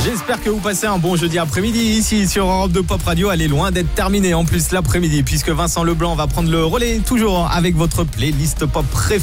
J'espère que vous passez un bon jeudi après-midi ici sur Europe 2 Pop Radio. Elle est loin d'être terminée en plus l'après-midi puisque Vincent Leblanc va prendre le relais toujours avec votre playlist pop préférée.